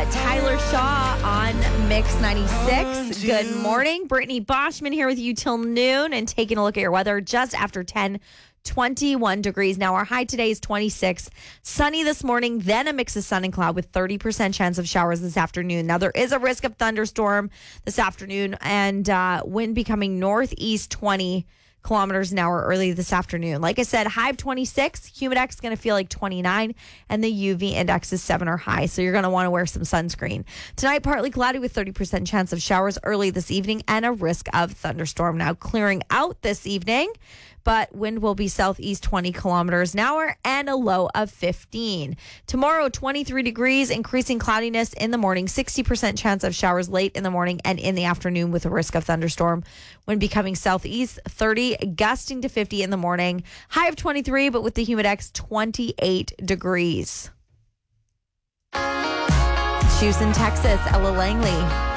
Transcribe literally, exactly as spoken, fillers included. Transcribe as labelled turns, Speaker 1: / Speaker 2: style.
Speaker 1: Tyler Shaw on Mix ninety-six. Good morning. Brittany Boschman here with you till noon and taking a look at your weather just after ten, twenty-one degrees. Now, our high today is twenty-six. Sunny this morning, then a mix of sun and cloud with thirty percent chance of showers this afternoon. Now, there is a risk of thunderstorm this afternoon and uh, wind becoming northeast twenty kilometers an hour early this afternoon. Like I said, high of twenty-six, humidex is going to feel like twenty-nine, and the U V index is seven or high, so you're going to want to wear some sunscreen. Tonight, partly cloudy with thirty percent chance of showers early this evening and a risk of thunderstorm. Now clearing out this evening, but wind will be southeast twenty kilometers an hour and a low of fifteen. Tomorrow, twenty-three degrees, increasing cloudiness in the morning, sixty percent chance of showers late in the morning and in the afternoon with a risk of thunderstorm. Wind becoming southeast, thirty, gusting to fifty in the morning. High of twenty-three, but with the humidex, twenty-eight degrees. Houston, Texas, Ella Langley.